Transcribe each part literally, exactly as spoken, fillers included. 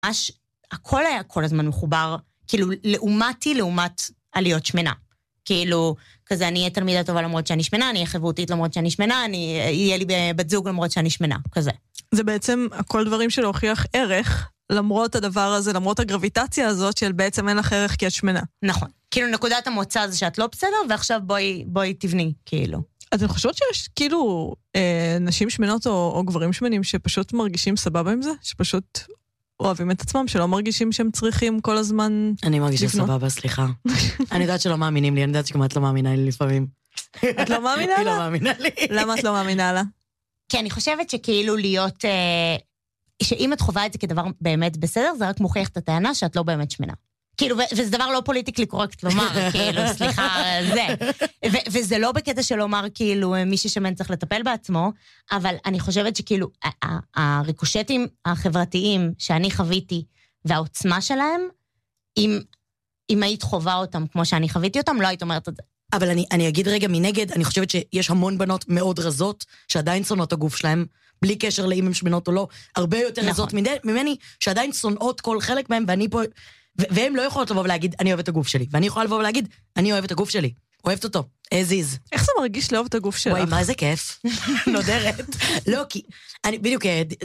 ממש, הכל היה כל הזמן מחובר, כאילו, לעומתי, לעומת עליות שמנה. כאילו, כזה, אני אהיה תלמידה טובה למרות שאני שמנה, אני אהיה חברותית למרות שאני שמנה, אני אהיה לי בת זוג למרות שאני שמנה, כזה. זה בעצם הכל דברים של להוכיח ערך, למרות הדבר הזה, למרות הגרביטציה הזאת, של בעצם אין לך ערך כי את שמנה. נכון. כאילו, נקודת המוצא זה שאת לא בסדר, ועכשיו בואי, בואי תבני, כאילו. אז אני חושבת שיש כאילו אה, נשים שמנות או, או גברים שמנים שפשוט מרגישים סבבה עם זה? שפשוט אוהבים את עצמם, שלא מרגישים שהם צריכים כל הזמן אני מרגישה סבבה, סליחה. אני יודעת שלא מאמינים לי, אני יודעת שגם את לא מאמינה לי לפעמים. את לא מאמינה לה? היא לא מאמינה לי. למה את לא מאמינה לה? כי אני חושבת שכאילו להיות, אה, שאם את חווה את זה כדבר באמת בסדר, זה רק מוכיח את הטענה שאת לא באמת שמנה. כאילו, ו- וזה דבר לא פוליטיקלי קורקט לומר, כאילו, סליחה, זה. ו- וזה לא בקטע של לומר, כאילו, מי ששמן צריך לטפל בעצמו, אבל אני חושבת שכאילו, ה- ה- הריקושטים החברתיים שאני חוויתי, והעוצמה שלהם, אם, אם היית חובה אותם כמו שאני חוויתי אותם, לא היית אומרת את זה. אבל אני, אני אגיד רגע מנגד, אני חושבת שיש המון בנות מאוד רזות, שעדיין שונאות הגוף שלהם, בלי קשר לאם הם שמנות או לא, הרבה יותר נכון. רזות ממני, שעדיין שונאות כל חלק מהם, ואני פה... והם לא יכולות לבוא ולהגיד, אני אוהבת את הגוף שלי. ואני יכולה לבוא ולהגיד, אני אוהבת את הגוף שלי. אוהבת אותו. as is. איך זה מרגיש לאהוב את הגוף שלך? וואי, מה זה כיף? נודרת. לא, כי... אני בדיוק...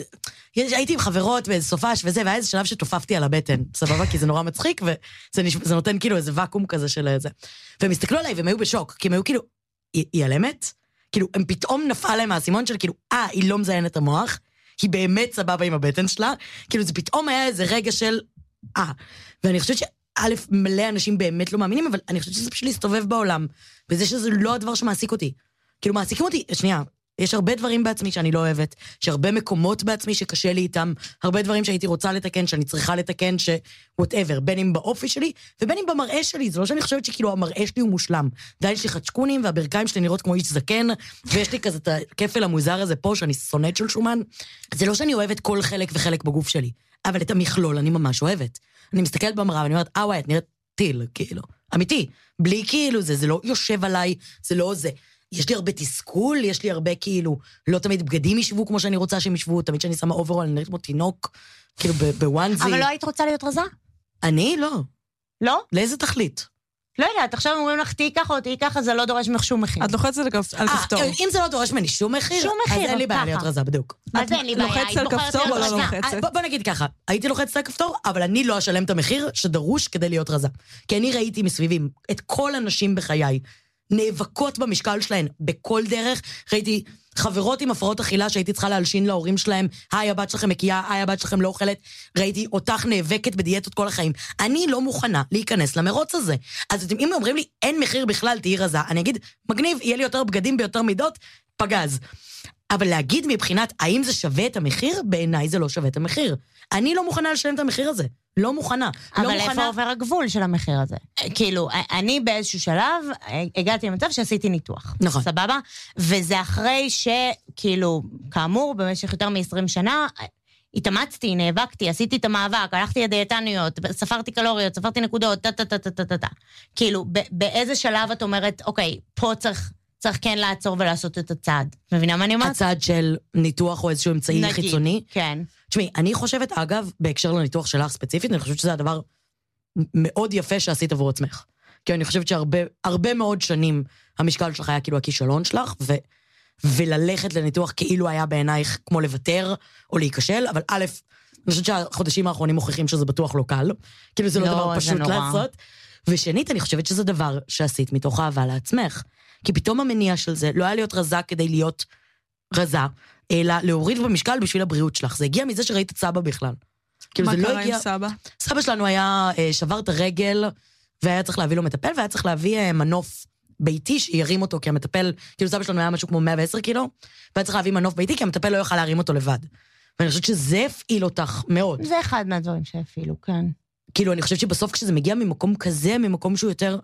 הייתי עם חברות באיזה סופש וזה, והיה איזה שלב שתופפתי על הבטן. סבבה? כי זה נורא מצחיק, וזה נותן כאילו איזה וקום כזה של איזה... והם הסתכלו עליי, והם היו בשוק, כי הם היו כאילו... היא עלמת? כאילו, הם פתאום נפל להם מהסימון של כאילו, אה, היא לא מזיינת את המוח, היא באמת סבבה עם הבטן שלה. כאילו, זה פתאום היה איזה רגע של... אה, ואני חושבת שא' מלא אנשים באמת לא מאמינים, אבל אני חושבת שזה פשוט להסתובב בעולם, וזה שזה לא הדבר שמעסיק אותי. כאילו מעסיקים אותי, שנייה, יש הרבה דברים בעצמי שאני לא אוהבת, יש הרבה מקומות בעצמי שקשה לי איתם, הרבה דברים שהייתי רוצה לתקן, שאני צריכה לתקן, ש... whatever, בין אם באופי שלי, ובין אם במראה שלי, זה לא שאני חושבת שכאילו המראה שלי הוא מושלם. די, יש לי חצ'קונים, והברכיים שלי נראות כמו איש זקן, ויש לי כזה את הכפל המוזר הזה פה, שאני שונאת של שומן. זה לא שאני אוהבת כל חלק וחלק בגוף שלי, אבל את המכלול אני ממש אוהבת. אני מסתכלת במראה ואני אומרת, אה וואי, את נראית טיל, כאילו. אמיתי. בלי כאילו זה, זה לא יושב עליי, זה לא זה. יש לי הרבה תסכול, יש לי הרבה כאילו, לא תמיד בגדים ישבו כמו שאני רוצה שהם ישבו, תמיד שאני שמה אוברול, אני נראית כמו תינוק, כאילו בוואנזי. אבל לא היית רוצה להיות רזה? אני? לא. לא? לאיזה תכלית? לא יודעת, עכשיו אומרים לך, תהי ככה או תהי ככה, זה לא דורש ממך שום מחיר. את לוחצת על כפתור. אם זה לא דורש ממני שום מחיר, שום מחיר, אז אין לי בעיה להיות רזה, בדיוק. אז אין לי בעיה, לוחצת על כפתור או לא לוחצת? בוא נגיד ככה, הייתי לוחצת על כפתור, אבל אני לא אשלם את המחיר שדרוש כדי להיות רזה. כי אני ראיתי מסביבים את כל הנשים בחיי, נאבקות במשקל שלהן בכל דרך, ראיתי חברות עם הפרעות אכילה שהייתי צריכה להלשין להורים שלהם, היי הבת שלכם מקיאה, היי הבת שלכם לא אוכלת, ראיתי אותך נאבקת בדיאטות כל החיים. אני לא מוכנה להיכנס למרוץ הזה. אז אם אומרים לי, אין מחיר בכלל, תהי רזה, אני אגיד, מגניב, יהיה לי יותר בגדים ביותר מידות, פגז. אבל להגיד מבחינת, האם זה שווה את המחיר? בעיניי זה לא שווה את המחיר. אני לא מוכנה לשלם את המחיר הזה. לא מוכנה. אבל לא איפה מוכנה... עובר הגבול של המחיר הזה? כאילו, אני באיזשהו שלב, הגעתי למצב שעשיתי ניתוח. נכון. סבבה? וזה אחרי שכאילו, כאמור, במשך יותר מ-עשרים שנה, התאמצתי, נאבקתי, עשיתי את המאבק, הלכתי לדיאטניות, ספרתי קלוריות, ספרתי נקודות, טה, טה, טה, טה, טה, טה. כאילו, באיזה שלב את אומרת, אוקיי, פה צריך... צריך כן לעצור ולעשות את הצעד. מבינה מה אני אומרת? הצעד של ניתוח או איזשהו אמצעי נגיד, חיצוני. כן. תשמעי, אני חושבת, אגב, בהקשר לניתוח שלך ספציפית, אני חושבת שזה הדבר מאוד יפה שעשית עבור עצמך. כי אני חושבת שהרבה הרבה מאוד שנים המשקל שלך היה כאילו הכישלון שלך, ו, וללכת לניתוח כאילו היה בעינייך כמו לוותר או להיכשל, אבל א', אני חושבת שהחודשים האחרונים מוכיחים שזה בטוח לא קל, כאילו זה לא, לא דבר פשוט נורא. לעשות. ושנית, אני חושבת שזה דבר שעשית מתוך אהבה לעצמך. כי פתאום המניע של זה לא היה להיות רזה כדי להיות רזה, אלא להוריד במשקל בשביל הבריאות שלך. זה הגיע מזה שראית את סבא בכלל. מה קרה לא הגיע... עם סבא? סבא שלנו היה שבר את הרגל, והיה צריך להביא לו מטפל, והיה צריך להביא מנוף ביתי שירים אותו, כי המטפל, כאילו סבא שלנו היה משהו כמו מאה ועשר קילו, והיה צריך להביא מנוף ביתי, כי המטפל לא יוכל להרים אותו לבד. ואני חושבת שזה הפעיל אותך מאוד. זה אחד מהדברים שהפעילו, כן. כאילו, אני חושבת שבסוף כשזה מגיע ממקום כזה, ממקום שהוא יותר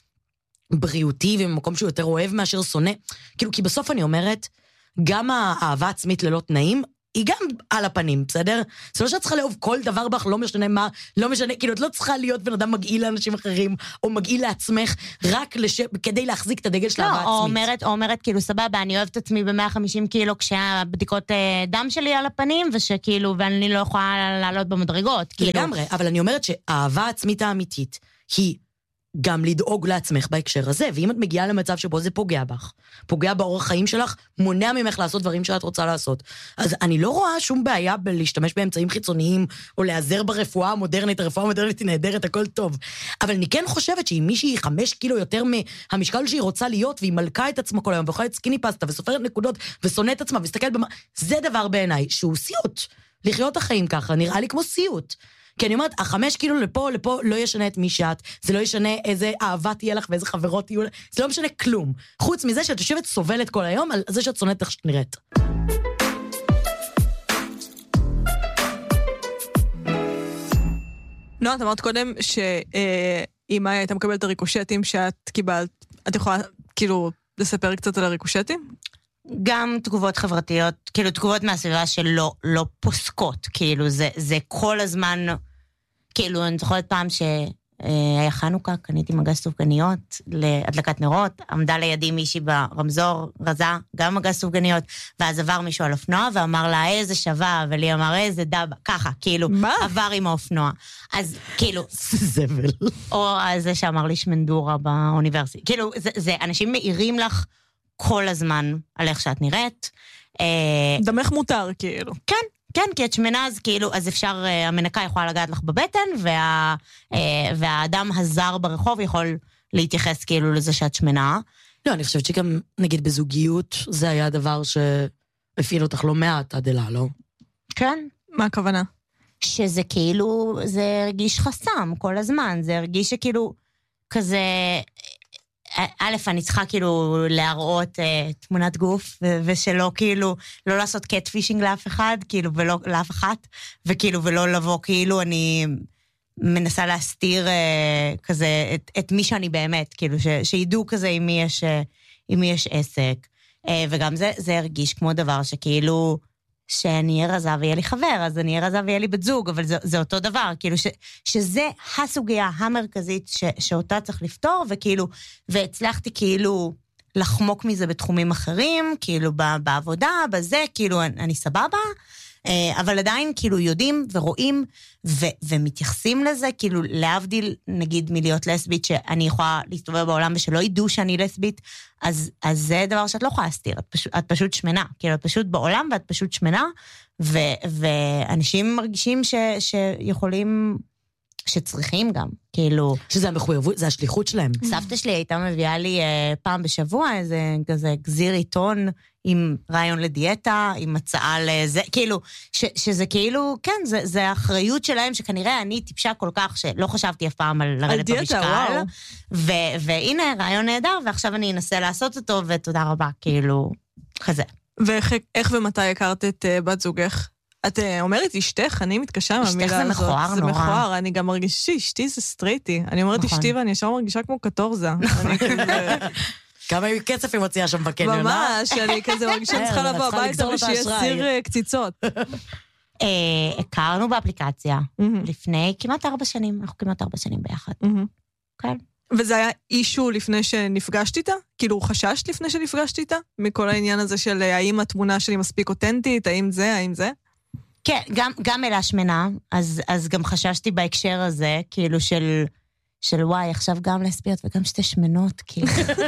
בריאותי, וממקום שהוא יותר אוהב מאשר שונא, כאילו, כי בסוף אני אומרת, גם האהבה עצמית ללא תנאים, היא גם על הפנים, בסדר? זה לא שאת צריכה לאהוב כל דבר בך, לא משנה מה, לא משנה, כאילו, את לא צריכה להיות בן אדם מגעיל לאנשים אחרים, או מגעיל לעצמך, רק לש... כדי להחזיק את הדגל של אהבה עצמית. לא, או אומרת, או אומרת, כאילו, סבבה, אני אוהבת עצמי ב-מאה וחמישים קילו, כשהבדיקות דם שלי על הפנים, ושכאילו, ואני לא יכולה לעלות במדרגות. כאילו. לגמרי, אבל אני אומרת שהאהבה העצמית האמיתית, היא גם לדאוג לעצמך בהקשר הזה, ואם את מגיעה למצב שבו זה פוגע בך, פוגע באורח חיים שלך, מונע ממך לעשות דברים שאת רוצה לעשות. אז אני לא רואה שום בעיה בלהשתמש באמצעים חיצוניים, או להיעזר ברפואה המודרנית, הרפואה המודרנית היא נהדרת, הכל טוב. אבל אני כן חושבת שאם מישהי חמש קילו יותר מהמשקל שהיא רוצה להיות, והיא מלכה את עצמה כל היום, ואוכלת סקיני פסטה, וסופרת נקודות, ושונאת עצמה, ומסתכלת במה, זה דבר בעיניי, שהוא סיוט. לחיות החיים ככה, נראה לי כמו סיוט. כי אני אומרת, החמש כאילו לפה, לפה לא ישנה את מי שאת, זה לא ישנה איזה אהבה תהיה לך ואיזה חברות תהיו לך, זה לא משנה כלום. חוץ מזה שאת יושבת סובלת כל היום על זה שאת שונאת איך שאת נראית. לא, את אמרת קודם שאם היית מקבלת את הריקושטים שאת קיבלת, את יכולה כאילו לספר קצת על הריקושטים? גם תגובות חברתיות, כאילו תגובות מהסביבה שלא לא פוסקות, כאילו זה, זה כל הזמן, כאילו אני זוכרת פעם שהיה חנוכה, קניתי מגש סופגניות להדלקת נרות, עמדה לידי מישהי ברמזור, רזה, גם מגש סופגניות, ואז עבר מישהו על אופנוע ואמר לה איזה שווה, ולי אמר איזה דבה, ככה, כאילו, מה? עבר עם האופנוע. אז כאילו... זבל. או זה שאמר לי שמנדורה באוניברסיטה. כאילו, זה, זה אנשים מאירים לך, כל הזמן על איך שאת נראית. דמך מותר, כאילו. כן, כן, כי את שמנה, אז כאילו, אז אפשר, המנקה יכולה לגעת לך בבטן, וה, והאדם הזר ברחוב יכול להתייחס כאילו לזה שאת שמנה. לא, אני חושבת שגם, נגיד, בזוגיות, זה היה דבר שהפעיל אותך לא מעט עד אלה, לא? כן. מה הכוונה? שזה כאילו, זה הרגיש חסם כל הזמן, זה הרגיש שכאילו, כזה... א', אני צריכה כאילו להראות אה, תמונת גוף, ו- ושלא כאילו, לא לעשות קט פישינג לאף אחד, כאילו, ולא לאף אחת, וכאילו, ולא לבוא, כאילו, אני מנסה להסתיר אה, כזה, את, את מי שאני באמת, כאילו, ש- שידעו כזה עם מי יש, אה, עם מי יש עסק. אה, וגם זה, זה הרגיש כמו דבר שכאילו, שאני אהיה רזה ויהיה לי חבר, אז אני אהיה רזה ויהיה לי בת זוג, אבל זה, זה אותו דבר, כאילו ש, שזה הסוגיה המרכזית ש, שאותה צריך לפתור, וכאילו, והצלחתי כאילו לחמוק מזה בתחומים אחרים, כאילו בעבודה, בזה, כאילו אני סבבה, אבל עדיין כאילו יודעים ורואים ו, ומתייחסים לזה, כאילו להבדיל נגיד מלהיות לסבית, שאני יכולה להסתובב בעולם ושלא ידעו שאני לסבית, אז, אז זה דבר שאת לא יכולה להסתיר, את פשוט, את פשוט שמנה, כאילו את פשוט בעולם ואת פשוט שמנה, ו, ואנשים מרגישים ש, שיכולים, שצריכים גם, כאילו... שזה המחויבות, זה השליחות שלהם. סבתא שלי הייתה מביאה לי uh, פעם בשבוע איזה כזה גזיר עיתון עם רעיון לדיאטה, עם הצעה לזה, כאילו, ש, שזה כאילו, כן, זה, זה האחריות שלהם, שכנראה אני טיפשה כל כך, שלא חשבתי אף פעם על לרדת במשקל, ו, והנה, רעיון נהדר, ועכשיו אני אנסה לעשות אותו, ותודה רבה, כאילו, כזה. ואיך ומתי הכרת את uh, בת זוגך? את אומרת אשתך, אני מתקשה מהמילה הזאת. אשתך זה מכוער נורא. זה מכוער, אני גם מרגישה שאשתי זה סטרייטי. אני אומרת אשתי ואני ישר מרגישה כמו קטורזה. כמה כסף היא מוציאה שם בקניון, ממש, אני כזה מרגישה צריכה לבוא הביתה ושיהיה סיר קציצות. הכרנו באפליקציה לפני כמעט ארבע שנים, אנחנו כמעט ארבע שנים ביחד. כן. וזה היה אישו לפני שנפגשת איתה? כאילו חששת לפני שנפגשת איתה? מכל העניין הזה של האם התמונה שלי מספיק אותנטית, האם זה, האם זה? כן, גם, גם אלה שמנה, אז, אז גם חששתי בהקשר הזה, כאילו של, של וואי, עכשיו גם לסביות וגם שתי שמנות, כאילו.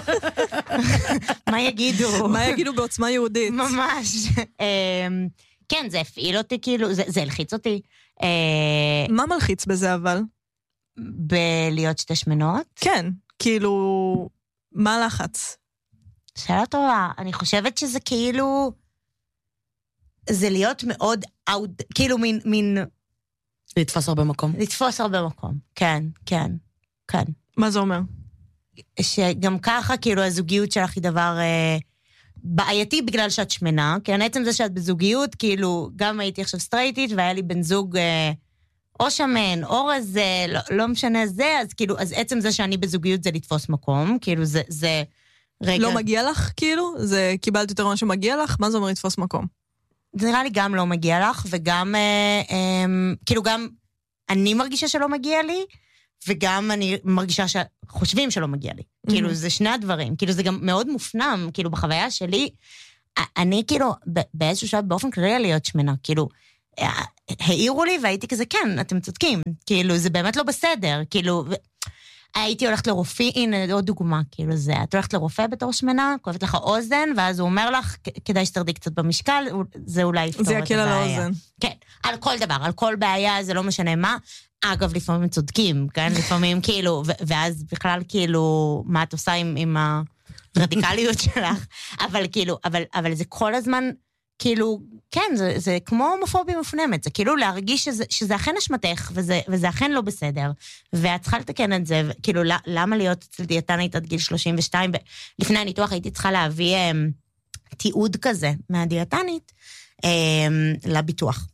מה יגידו? מה יגידו בעוצמה יהודית? ממש. כן, זה הפעיל אותי, כאילו, זה, זה הלחיץ אותי. מה מלחיץ בזה אבל? בלהיות שתי שמנות? כן, כאילו, מה לחץ? שאלה טובה, אני חושבת שזה כאילו... זה להיות מאוד אאוט, כאילו מין, מין... לתפוס הרבה מקום. לתפוס הרבה מקום, כן, כן, כן. מה זה אומר? שגם ככה, כאילו, הזוגיות שלך היא דבר אה, בעייתי בגלל שאת שמנה, כי בעצם זה שאת בזוגיות, כאילו, גם הייתי עכשיו סטרייטית, והיה לי בן זוג אה, או שמן, או רזה, לא, לא משנה זה, אז כאילו, אז עצם זה שאני בזוגיות זה לתפוס מקום, כאילו, זה, זה רגע... לא מגיע לך, כאילו? זה קיבלת יותר מה שמגיע לך? מה זה אומר לתפוס מקום? זה נראה לי גם לא מגיע לך, וגם, אה, אה, כאילו גם אני מרגישה שלא מגיע לי, וגם אני מרגישה שחושבים שלא מגיע לי. Mm-hmm. כאילו, זה שני הדברים. כאילו, זה גם מאוד מופנם, כאילו, בחוויה שלי, אני כאילו, באיזשהו שעה באופן כללי להיות שמנה, כאילו, העירו לי והייתי כזה, כן, אתם צודקים. כאילו, זה באמת לא בסדר. כאילו, הייתי הולכת לרופא, הנה, עוד דוגמה, כאילו זה, את הולכת לרופא בתור שמנה, כואבת לך אוזן, ואז הוא אומר לך, כדאי שתרדי קצת במשקל, זה אולי יפתור את הבעיה. זה יקל על האוזן. כן, על כל דבר, על כל בעיה, זה לא משנה מה. אגב, לפעמים צודקים, כן? לפעמים כאילו, ואז בכלל כאילו, מה את עושה עם, עם הרדיקליות שלך? אבל כאילו, אבל, אבל זה כל הזמן, כאילו, כן, זה, זה כמו הומופוביה מופנמת, זה כאילו להרגיש שזה, שזה אכן אשמתך, וזה, וזה אכן לא בסדר, ואת צריכה לתקן את זה, כאילו, למה להיות אצל דיאטנית עד גיל שלושים ושתיים, לפני הניתוח הייתי צריכה להביא um, תיעוד כזה מהדיאטנית um, לביטוח.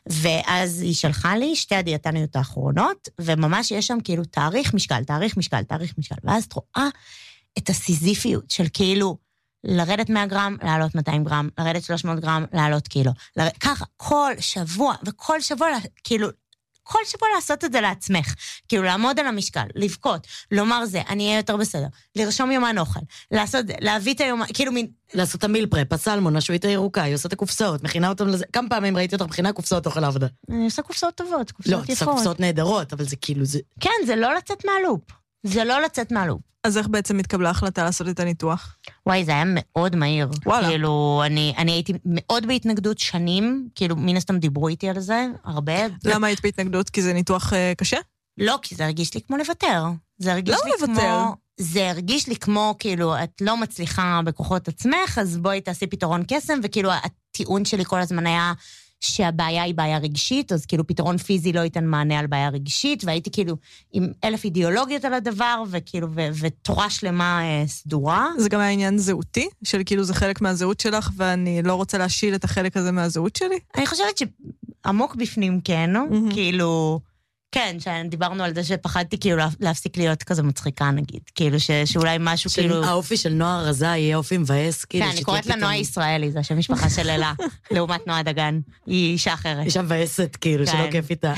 ואז היא שלחה לי שתי הדיאטניות האחרונות, וממש יש שם כאילו תאריך משקל, תאריך משקל, תאריך משקל, ואז את רואה את הסיזיפיות של כאילו, לרדת מאה גרם, לעלות מאתיים גרם, לרדת שלוש מאות גרם, לעלות קילו. לר... ככה, כל שבוע, וכל שבוע, כאילו, כל שבוע לעשות את זה לעצמך. כאילו, לעמוד על המשקל, לבכות, לומר זה, אני אהיה יותר בסדר, לרשום יומן אוכל, לעשות זה, להביא את היומן, כאילו מין... לעשות את המיל פרפ, הסלמון, השועית הירוקה, היא עושה את הקופסאות, מכינה אותם לזה, כמה פעמים ראיתי אותך מכינה קופסאות אוכל העבודה. אני עושה קופסאות טובות, קופסאות יפות. לא, עושה קופסאות נהדרות, אבל זה כאילו זה... כן, זה לא לצאת מהלופ. זה לא לצאת מהלופ. אז איך בעצם התקבלה החלטה לעשות את הניתוח? וואי, זה היה מאוד מהיר. וואלה. כאילו, אני, אני הייתי מאוד בהתנגדות שנים, כאילו, מן הסתם דיברו איתי על זה, הרבה. למה היית בהתנגדות? כי זה ניתוח uh, קשה? לא, כי זה הרגיש לי כמו לוותר. זה הרגיש לא לי לוותר. כמו... זה הרגיש לי כמו, כאילו, את לא מצליחה בכוחות עצמך, אז בואי תעשי פתרון קסם, וכאילו, הטיעון שלי כל הזמן היה שהבעיה היא בעיה רגשית, אז כאילו פתרון פיזי לא ייתן מענה על בעיה רגשית, והייתי כאילו עם אלף אידיאולוגיות על הדבר, וכאילו, ו- ותורה שלמה אה, סדורה. זה גם היה עניין זהותי, של כאילו זה חלק מהזהות שלך, ואני לא רוצה להשיל את החלק הזה מהזהות שלי? אני חושבת שעמוק בפנים כן, mm-hmm. כאילו... כן, שדיברנו על זה שפחדתי כאילו להפסיק להיות כזה מצחיקה, נגיד. כאילו ש, שאולי משהו כאילו... האופי של נועה רזה יהיה אופי מבאס, כאילו... כן, אני קוראת לה נועה ישראלי, זה השם משפחה של אלה, לעומת נועה דגן. היא אישה אחרת. אישה מבאסת, כאילו, שלא כיף איתה.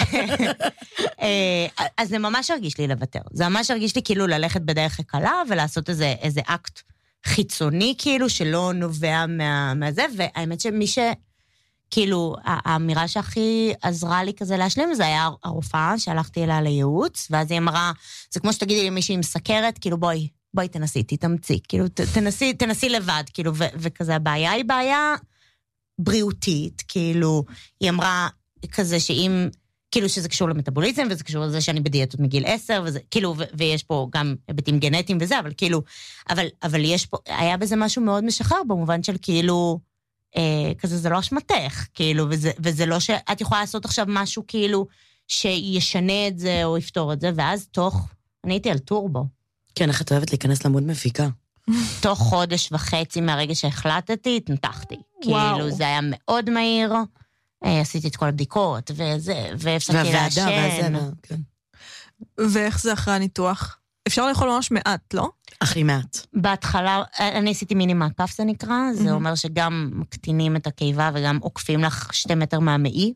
אז זה ממש הרגיש לי לוותר. זה ממש הרגיש לי כאילו ללכת בדרך הקלה, ולעשות איזה, איזה אקט חיצוני, כאילו, שלא נובע מה, מהזה, והאמת שמי ש... כאילו, האמירה שהכי עזרה לי כזה להשלים, זה היה הרופאה שהלכתי אליה לייעוץ, ואז היא אמרה, זה כמו שתגידי לי מישהי עם סכרת, כאילו בואי, בואי תנסי, תתאמצי, כאילו תנסי, תנסי לבד, כאילו, ו- וכזה הבעיה היא בעיה בריאותית, כאילו, היא אמרה כזה שאם, כאילו שזה קשור למטאבוליזם, וזה קשור לזה שאני בדיאטות מגיל עשר, וזה, כאילו, ו- ויש פה גם היבטים גנטיים וזה, אבל כאילו, אבל, אבל יש פה, היה בזה משהו מאוד משחרר, במובן של כאילו, כזה זה לא אשמתך, כאילו, וזה, וזה לא שאת יכולה לעשות עכשיו משהו כאילו שישנה את זה או יפתור את זה, ואז תוך, אני הייתי על טורבו. כן, איך את אוהבת להיכנס לעמוד מפיקה? תוך חודש וחצי מהרגע שהחלטתי, התנתחתי. וואו. כאילו, זה היה מאוד מהיר, עשיתי את כל הבדיקות, וזה, והפסקתי לעשן. והזנה, כן. ואיך זה אחרי הניתוח? אפשר לאכול ממש מעט, לא? הכי מעט. בהתחלה, אני עשיתי מיני מעקף, זה נקרא, זה אומר שגם מקטינים את הקיבה וגם עוקפים לך שתי מטר מהמעי,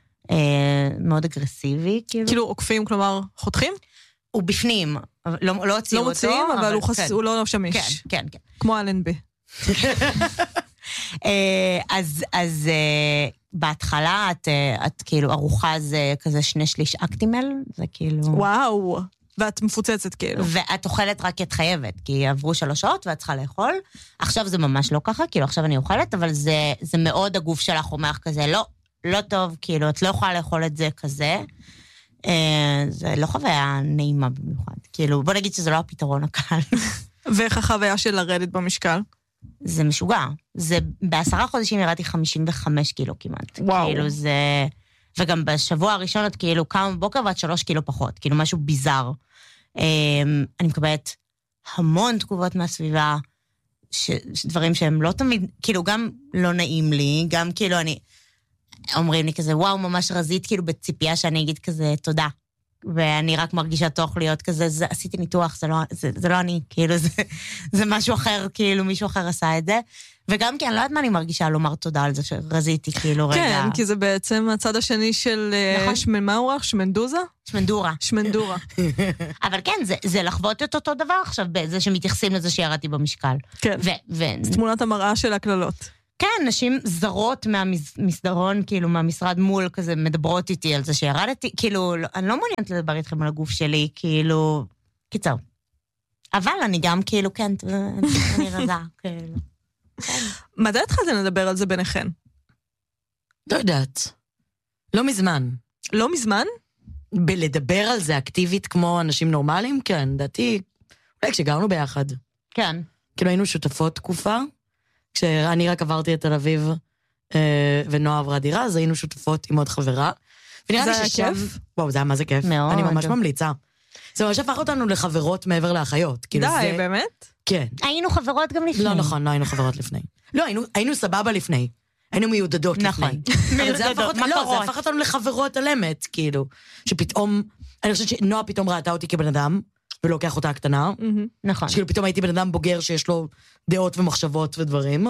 מאוד אגרסיבי, כאילו. כאילו עוקפים, כלומר, חותכים? הוא בפנים, לא, לא הוציאו אותו. לא מוציאים, אבל, אבל הוא, חס... כן. הוא לא שמיש. כן, כן, כן. כמו אלנבי. אז, אז בהתחלה, את, את כאילו, ארוחה זה כזה שני שליש אקטימל, זה כאילו... וואו. ואת מפוצצת כאילו. ואת אוכלת רק את חייבת, כי עברו שלוש שעות ואת צריכה לאכול. עכשיו זה ממש לא ככה, כאילו עכשיו אני אוכלת, אבל זה, זה מאוד הגוף שלך אומר כזה, לא, לא טוב, כאילו את לא יכולה לאכול את זה כזה. זה לא חוויה נעימה במיוחד. כאילו, בוא נגיד שזה לא הפתרון הקל. ואיך החוויה של לרדת במשקל? זה משוגע. זה בעשרה חודשים ירדתי חמישים וחמש קילו כמעט. וואו. כאילו זה... וגם בשבוע הראשון את כאילו קם בבוקר ואת שלוש קילו פחות, כאילו משהו ביזר. אני מקבלת המון תגובות מהסביבה, דברים שהם לא תמיד, כאילו גם לא נעים לי, גם כאילו אני, אומרים לי כזה, וואו, ממש רזית, כאילו בציפייה שאני אגיד כזה, תודה. ואני רק מרגישה תוך להיות כזה, זה, עשיתי ניתוח, זה לא, זה, זה לא אני, כאילו, זה, זה משהו אחר, כאילו, מישהו אחר עשה את זה. וגם כי אני לא יודעת מה אני מרגישה לומר תודה על זה שרזיתי, כאילו, רגע. כן, כי זה בעצם הצד השני של... נכון. שמנ... מה הוא רך? שמנדוזה? שמנדורה. שמנדורה. אבל כן, זה, זה לחוות את אותו דבר עכשיו, בזה שמתייחסים לזה שירדתי במשקל. כן. ו, ו... זה תמונת המראה של הכללות. כן, נשים זרות מהמסדרון, כאילו, מהמשרד מול כזה, מדברות איתי על זה שירדתי, כאילו, אני לא מעוניינת לדבר איתכם על הגוף שלי, כאילו, קיצר. אבל אני גם, כאילו, כן, אני רזה, כאילו. מתי התחלתם לדבר על זה ביניכן? לא יודעת. לא מזמן. לא מזמן? בלדבר על זה אקטיבית כמו אנשים נורמליים? כן, דעתי, אולי כשגרנו ביחד. כן. כאילו היינו שותפות תקופה, כשאני רק עברתי את תל אביב ונועה עברה דירה, אז היינו שותפות עם עוד חברה. זה היה כיף? וואו, זה היה מה זה כיף. מאוד. אני ממש ממליצה. זה ממש הפך אותנו לחברות מעבר לאחיות. די, באמת? כן. היינו חברות גם לפני. לא נכון, לא היינו חברות לפני. לא, היינו סבבה לפני. היינו מיודדות לפני. נכון. מיודדות, לא, זה הפך אותנו לחברות על אמת, כאילו. שפתאום, אני חושבת שנועה פתאום ראתה אותי כבן אדם, ולוקח אותה הקטנה. נכון. שכאילו פתאום הייתי בן אדם בוגר שיש לו דעות ומחשבות ודברים.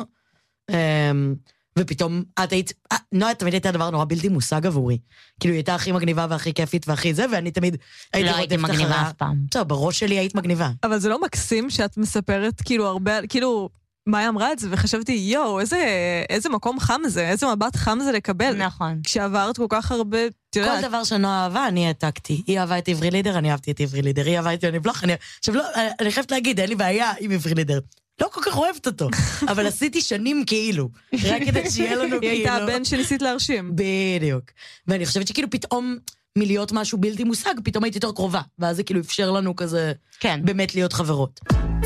ופתאום את היית, נועה תמיד הייתה דבר נורא בלתי מושג עבורי. כאילו היא הייתה הכי מגניבה והכי כיפית והכי זה, ואני תמיד הייתי רודפת אחריה. לא הייתי מגניבה אף פעם. טוב, בראש שלי היית מגניבה. אבל זה לא מקסים שאת מספרת כאילו הרבה, כאילו, מאי אמרה את זה, וחשבתי, יואו, איזה, איזה מקום חם זה, איזה מבט חם זה לקבל. נכון. כשעברת כל כך הרבה, כל דבר שנועה אהבה, אני העתקתי. היא אהבה את עברי לידר, אני אהבתי את עברי לידר. היא אהבה את יוני בלוך, אני... עכשיו לא, אני חייבת להגיד, אין לי בעיה עם עברי לידר. לא כל כך אוהבת אותו, אבל עשיתי שנים כאילו, רק כדי שיהיה לנו כאילו. היא הייתה הבן שניסית להרשים. בדיוק. ואני חושבת שכאילו פתאום מלהיות משהו בלתי מושג, פתאום הייתי יותר קרובה, ואז זה כאילו אפשר לנו כזה, כן. באמת להיות חברות.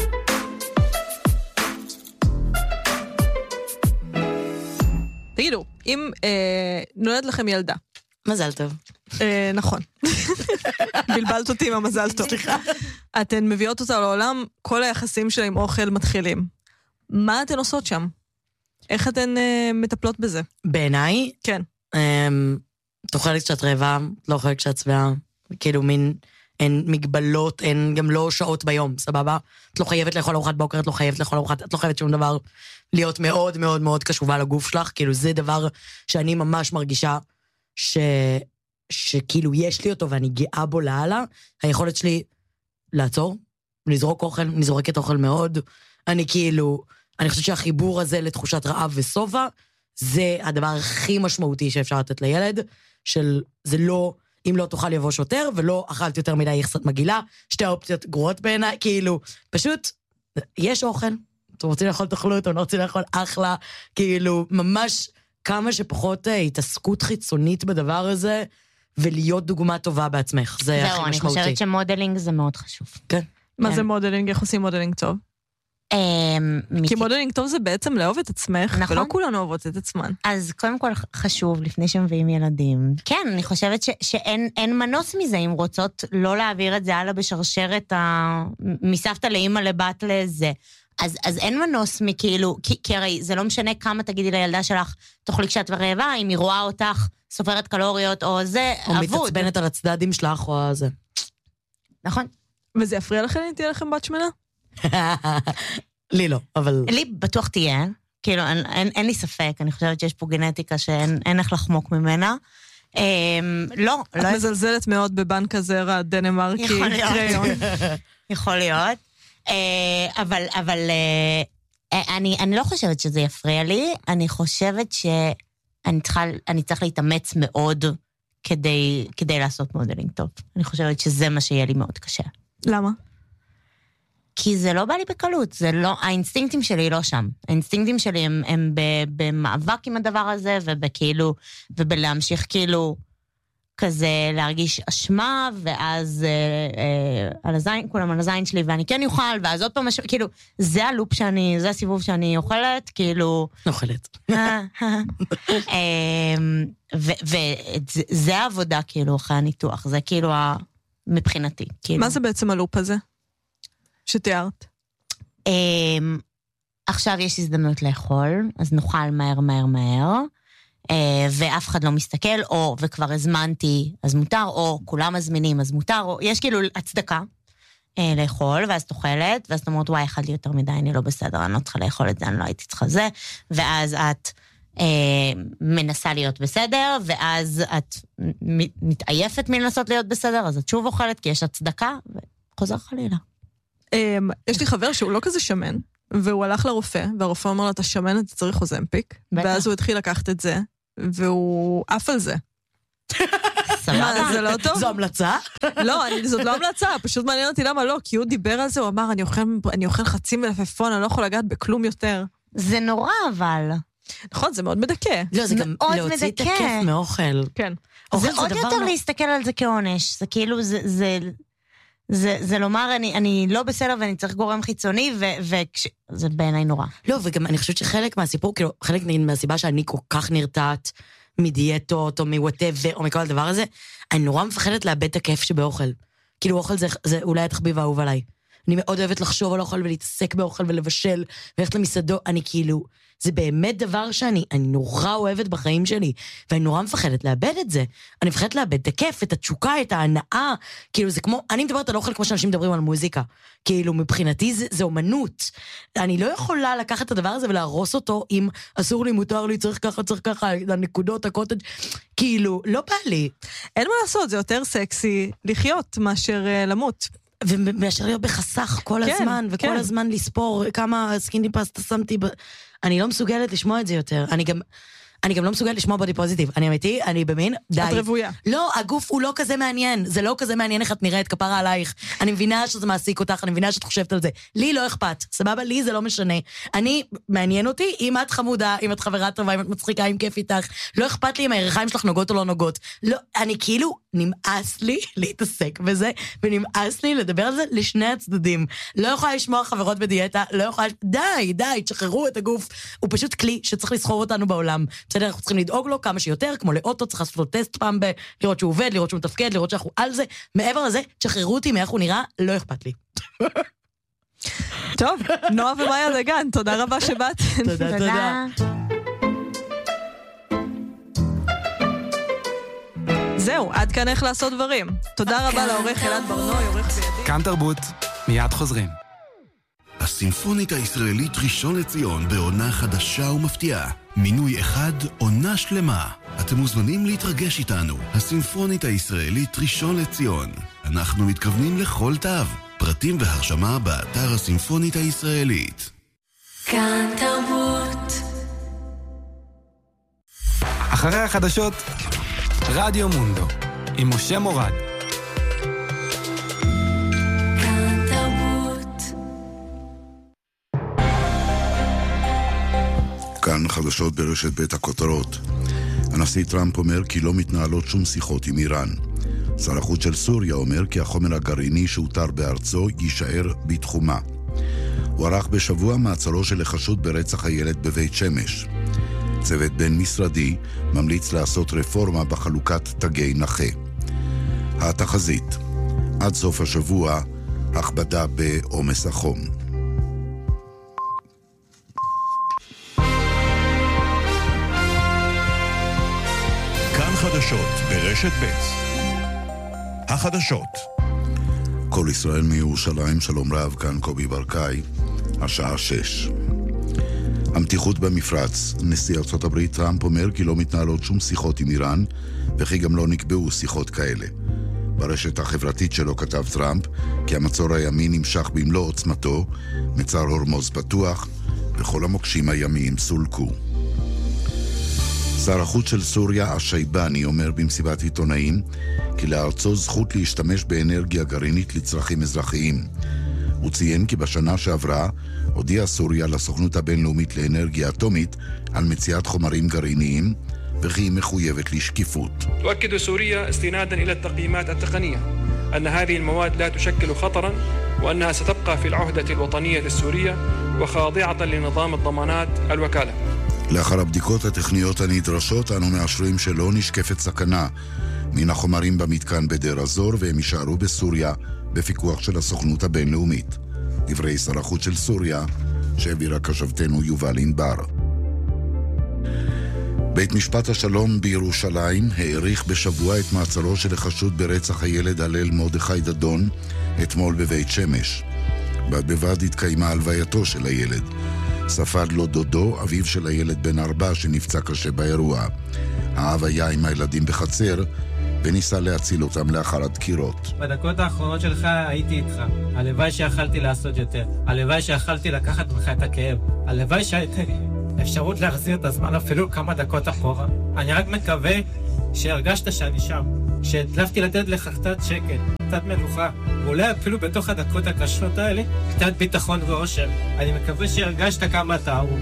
תגידו, אם אה, נולד לכם ילדה. מזל טוב. אה, נכון. בלבלת אותי עם המזל טוב. סליחה. אתן מביאות אותה לעולם, כל היחסים שלה עם אוכל מתחילים. מה אתן עושות שם? איך אתן אה, מטפלות בזה? בעיניי? כן. אה, תאכלת כשאת רעבה, לא אוכלת כשאת שבעה, כאילו מין, אין מגבלות, אין גם לא שעות ביום, סבבה? את לא חייבת לאכול ארוחת בוקר, את לא חייבת לאכול ארוחת, את לא חייבת שום דבר להיות מאוד מאוד מאוד קשובה לגוף שלך, כאילו זה דבר שאני ממש מרגישה ש... שכאילו יש לי אותו ואני גאה בו להלאה, היכולת שלי לעצור, לזרוק אוכל, אני זורקת אוכל מאוד, אני כאילו, אני חושבת שהחיבור הזה לתחושת רעב וסובה, זה הדבר הכי משמעותי שאפשר לתת לילד, של זה לא, אם לא תאכל יבוא שוטר, ולא אכלת יותר מדי יחסת מגילה, שתי האופציות גרועות בעיניי, כאילו, פשוט, יש אוכל, אתם רוצים לאכול תאכלו, אתם לא רוצים לאכול אחלה, כאילו, ממש כמה שפחות התעסקות חיצונית בדבר הזה, ולהיות דוגמה טובה בעצמך, זה הכי משמעותי. זהו, אני חושבת שמודלינג זה מאוד חשוב. כן. מה זה מודלינג? איך עושים מודלינג טוב? כי מודלינג טוב זה בעצם לאהוב את עצמך, ולא כולנו אוהבות את עצמן. אז קודם כל חשוב, לפני שמביאים ילדים, כן, אני חושבת שאין מנוס מזה, אם רוצות לא להעביר את זה הלאה בשרשרת, מסבתא לאמא לבת לזה. אז, אז אין מנוס מכאילו, כי, כי הרי זה לא משנה כמה תגידי לילדה שלך, תאכלי כשאת ורעבה, אם היא רואה אותך, סופרת קלוריות או זה, או אבוד. או מתעצבנת על הצדדים שלך או זה. נכון. וזה יפריע לכם אם תהיה לכם בת שמנה? לי לא, אבל... לי בטוח תהיה, כאילו, אין, אין, אין לי ספק, אני חושבת שיש פה גנטיקה שאין איך לחמוק ממנה. לא, את לא... מזלזלת מאוד בבנק הזרע דנמרקי. יכול להיות. יכול להיות. אבל, אבל אני, אני לא חושבת שזה יפריע לי, אני חושבת שאני צריכה, אני צריך להתאמץ מאוד כדי, כדי לעשות מודלינג טוב. אני חושבת שזה מה שיהיה לי מאוד קשה. למה? כי זה לא בא לי בקלות, זה לא, האינסטינקטים שלי לא שם. האינסטינקטים שלי הם, הם במאבק עם הדבר הזה, ובכאילו, ובלהמשיך כאילו, כזה להרגיש אשמה, ואז אה, אה, על הזין, כולם על הזין שלי, ואני כן יוכל, ואז עוד פעם, כאילו, זה הלופ שאני, זה הסיבוב שאני אוכלת, כאילו... אוכלת. וזה העבודה, כאילו, אחרי הניתוח, זה כאילו, מבחינתי. מה זה בעצם הלופ הזה? שתיארת? עכשיו יש הזדמנות לאכול, אז נאכל מהר, מהר, מהר. ואף אחד לא מסתכל, או וכבר הזמנתי, אז מותר, או כולם מזמינים, אז מותר, או יש כאילו הצדקה לאכול, ואז תאכלת, ואז את אומרת, וואי, אחד לי יותר מדי, אני לא בסדר, אני לא צריכה לאכול את זה, אני לא הייתי צריכה זה, ואז את אה, מנסה להיות בסדר, ואז את מתעייפת מלנסות להיות בסדר, אז את שוב אוכלת, כי יש הצדקה, וחוזר חלילה. יש לי חבר שהוא לא כזה שמן, והוא הלך לרופא, והרופא אומר לו, אתה שמן, אתה צריך אוזמפיק, ואז הוא התחיל לקחת את זה, והוא עף על זה. סבבה. זה לא טוב? זו המלצה? לא, זאת לא המלצה, פשוט מעניין אותי למה לא, כי הוא דיבר על זה, הוא אמר, אני אוכל חצי מלפפון, אני לא יכול לגעת בכלום יותר. זה נורא, אבל. נכון, זה מאוד מדכא. לא, זה גם להוציא את הכיף מאוכל. כן. זה עוד יותר להסתכל על זה כעונש, זה כאילו, זה... זה, זה לומר, אני, אני לא בסדר ואני צריך גורם חיצוני, וזה בעיניי נורא. לא, וגם אני חושבת שחלק מהסיפור, כאילו, חלק מהסיבה שאני כל כך נרתעת מדיאטות, או מוואטאבר, או מכל הדבר הזה, אני נורא מפחדת לאבד את הכיף שבאוכל. כאילו, אוכל זה, זה אולי התחביב האהוב עליי. אני מאוד אוהבת לחשוב על אוכל ולהתעסק באוכל ולבשל, ולכת למסעדו, אני כאילו, זה באמת דבר שאני אני נורא אוהבת בחיים שלי, ואני נורא מפחדת לאבד את זה. אני מפחדת לאבד את הכיף, את התשוקה, את ההנאה, כאילו זה כמו, אני מדברת על אוכל כמו שאנשים מדברים על מוזיקה, כאילו מבחינתי זה, זה אומנות. אני לא יכולה לקחת את הדבר הזה ולהרוס אותו עם אסור לי, מותר לי, צריך ככה, צריך ככה, הנקודות, הקוטג', כאילו, לא בא לי. אין מה לעשות, זה יותר סקסי לחיות מאשר uh, למות. ומאשר להיות בחסך כל כן, הזמן, וכל כן. הזמן לספור כמה סקיני פסטה שמתי, ב... אני לא מסוגלת לשמוע את זה יותר. אני גם, אני גם לא מסוגלת לשמוע בודי פוזיטיב. אני אמיתי, אני במין, די. את רבויה. לא, הגוף הוא לא כזה מעניין. זה לא כזה מעניין איך את נראית, כפרה עלייך. אני מבינה שזה מעסיק אותך, אני מבינה שאת חושבת על זה. לי לא אכפת. סבבה, לי זה לא משנה. אני, מעניין אותי, אם את חמודה, אם את חברה טובה, אם את מצחיקה, אם כיף איתך. לא אכפת לי אם הירכיים שלך נוגעות או לא נוגעות. לא, אני כאילו, נמאס לי להתעסק בזה, ונמאס לי לדבר על זה לשני הצדדים. לא יכולה לשמוע חברות בדיאטה, לא יכולה... די, די, תשחררו את הגוף. הוא פשוט כלי שצריך לסחור אותנו בעולם. בסדר, אנחנו צריכים לדאוג לו כמה שיותר, כמו לאוטו, צריך לעשות לו טסט פעם ב... לראות שהוא עובד, לראות שהוא מתפקד, לראות שאנחנו על זה. מעבר לזה, תשחררו אותי מאיך הוא נראה, לא אכפת לי. טוב, נועה ומאיה דגן, תודה רבה שבאת. תודה, תודה. זהו, עד כאן איך לעשות דברים. תודה רבה לעורך אלעד ברנוי, עורך בידי. כאן תרבות, מיד חוזרים. הסימפונית הישראלית ראשון לציון בעונה חדשה ומפתיעה. מינוי אחד, עונה שלמה. אתם מוזמנים להתרגש איתנו. הסימפונית הישראלית ראשון לציון. אנחנו מתכוונים לכל תו. פרטים והרשמה באתר הסימפונית הישראלית. כאן תרבות. אחרי החדשות, רדיו מונדו, עם משה מורד. כאן תרבות. כאן חדשות ברשת בית הכותרות. הנשיא טראמפ אומר כי לא מתנהלות שום שיחות עם איראן. שר החוץ של סוריה אומר כי החומר הגרעיני שהותר בארצו יישאר בתחומה. הוא ערך בשבוע מעצרו של החשוד ברצח הילד בבית שמש. צוות בין משרדי ממליץ לעשות רפורמה בחלוקת תגי נכה. התחזית, עד סוף השבוע, הכבדה בעומס החום. כאן חדשות ברשת ב' החדשות. כל ישראל מירושלים, שלום רב, כאן קובי ברקאי, השעה שש. המתיחות במפרץ. נשיא ארצות הברית טראמפ אומר כי לא מתנהלות שום שיחות עם איראן, וכי גם לא נקבעו שיחות כאלה. ברשת החברתית שלו כתב טראמפ כי המצור הימי נמשך במלוא עוצמתו, מצר הורמוז פתוח, וכל המוקשים הימיים סולקו. שר החוץ של סוריה, השייבני, אומר במסיבת עיתונאים כי לארצו זכות להשתמש באנרגיה גרעינית לצרכים אזרחיים. הוא ציין כי בשנה שעברה הודיעה סוריה לסוכנות הבינלאומית לאנרגיה אטומית על מציאת חומרים גרעיניים, וכי היא מחויבת לשקיפות. تؤكد سوريا استنادا إلى التقييمات التقنية أن هذه المواد لا تشكل خطرا وأنها ستبقى في العهدة الوطنية السورية وخاضعة لنظام الضمانات الوكالة. לאחר הבדיקות הטכניות הנדרשות, אנו מאשרים שלא נשקפת סכנה מן החומרים במתקן בדיר הזור, והם יישארו בסוריה בפיקוח של הסוכנות הבינלאומית. דברי שר החוץ של סוריה, שהעבירה כתבתנו יובל ענבר. בית משפט השלום בירושלים העריך בשבוע את מעצרו של החשוד ברצח הילד הלל מרדכי דדון אתמול בבית שמש. בד בבד התקיימה הלווייתו של הילד. ספד לו דודו, אביו של הילד בן ארבע שנפצע קשה באירוע. האב היה עם הילדים בחצר וניסה להציל אותם לאחר הדקירות. בדקות האחרונות שלך הייתי איתך. הלוואי שיכלתי לעשות יותר. הלוואי שיכלתי לקחת ממך את הכאב. הלוואי שהייתה אפשרות להחזיר את הזמן אפילו כמה דקות אחורה. אני רק מקווה שהרגשת שאני שם. שהדלפתי לתת לך קצת שקט, קצת מנוחה. ואולי אפילו בתוך הדקות הקשות האלה, קצת ביטחון ואושר. אני מקווה שהרגשת כמה אתה אהוב.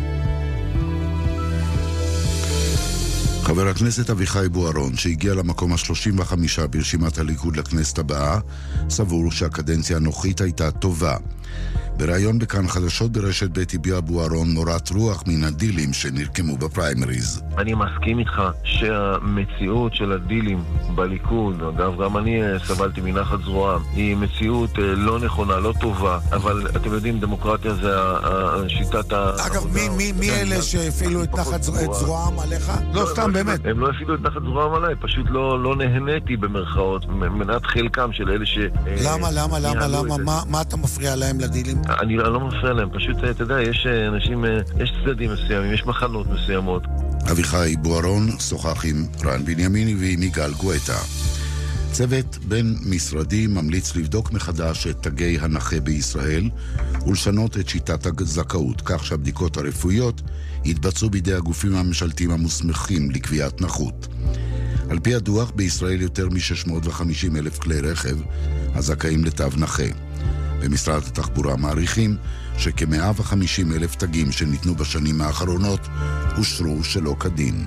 חבר הכנסת אביחי בוארון, שהגיע למקום ה-שלושים וחמש ברשימת הליכוד לכנסת הבאה, סבור שהקדנציה הנוכחית הייתה טובה. בראיון בכאן חדשות ברשת ב' הביע בוארון מורת רוח מן הדילים שנרקמו בפריימריז. אני מסכים איתך שהמציאות של הדילים בליכוד, אגב גם אני סבלתי מנחת זרועם, היא מציאות לא נכונה, לא טובה, אבל אתם יודעים, דמוקרטיה זה שיטת ה... אגב, מי, מי, מי אלה שהפעילו את נחת זרועם עליך? לא, סתם באמת. הם לא הפעילו את נחת זרועם עליי, פשוט לא, לא נהניתי במרכאות, מנת חלקם של אלה ש... למה, למה, למה, למה, מה, מה אתה מפריע להם לדילים? אני לא מפריע להם, פשוט, אתה יודע, יש אנשים, יש צדדים מסוימים, יש מחנות מסוימות. אביחי בוארון שוחח עם רן בנימיני ועם יגאל גואטה. צוות בין משרדי ממליץ לבדוק מחדש את תגי הנכה בישראל ולשנות את שיטת הזכאות, כך שהבדיקות הרפואיות יתבצעו בידי הגופים הממשלתיים המוסמכים לקביעת נכות. על פי הדוח, בישראל יותר מ-שש מאות וחמישים אלף כלי רכב הזכאים לתו נכה. במשרד התחבורה מעריכים שכ-מאה וחמישים אלף תגים שניתנו בשנים האחרונות אושרו שלא כדין.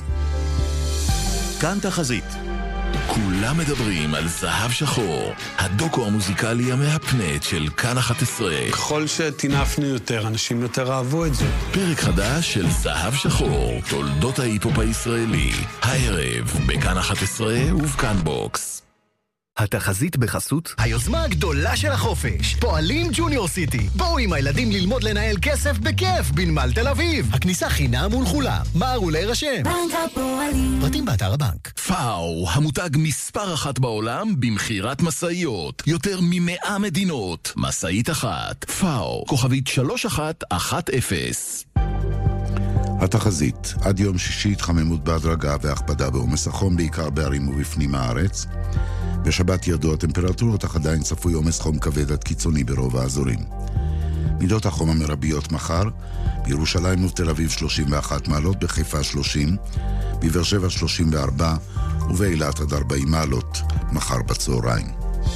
כאן תחזית. כולם מדברים על זהב שחור, הדוקו המוזיקלי המהפנט של כאן אחת עשרה. ככל שתינפנו יותר, אנשים יותר אהבו את זה. פרק חדש של זהב שחור, תולדות ההיפופ הישראלי. הערב, בכאן אחת עשרה ובכאן בוקס. התחזית בחסות היוזמה הגדולה של החופש, פועלים ג'וניור סיטי. בואו עם הילדים ללמוד לנהל כסף בכיף בנמל תל אביב. הכניסה חינם ולכולם. מהרו להירשם. בנק הפועלים. פרטים באתר הבנק. פאו, המותג מספר אחת בעולם במחירת מסעיות. יותר ממאה מדינות. מסעית אחת. פאו, כוכבית שלוש אחת אחת אפס. התחזית, עד יום שישי התחממות בהדרגה והכבדה בעומס החום, בעיקר בערים ובפנים הארץ. בשבת ירדו הטמפרטורות, אך עדיין צפוי עומס חום כבד עד קיצוני ברוב האזורים. מידות החום המרביות מחר, בירושלים ובתל אביב שלושים ואחת מעלות, בחיפה שלושים, בבאר שבע שלושים וארבע, ובאילת עד ארבעים מעלות, מחר בצהריים.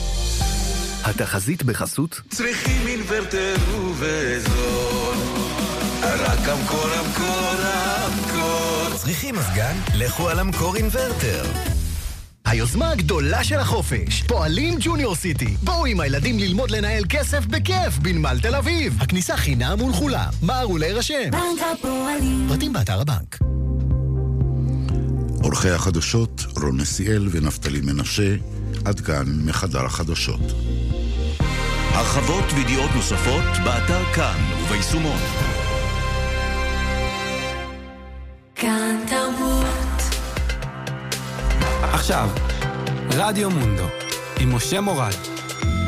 התחזית בחסות צריכים אינוורטר ובזול, רק המקור, המקור, המקור. צריכים מזגן? לכו על המקור אינוורטר. היוזמה הגדולה של החופש, פועלים ג'וניור סיטי. בואו עם הילדים ללמוד לנהל כסף בכיף בנמל תל אביב. הכניסה חינם ולכולם. מהרו להירשם. בנק הפועלים. פרטים באתר הבנק. אורחי החדשות, רון נסיאל ונפתלי מנשה, עד כאן מחדר החדשות. הרחבות וידיעות נוספות באתר כאן וביישומון. כאן תרבות. עכשיו, רדיו מונדו, עם משה מורד.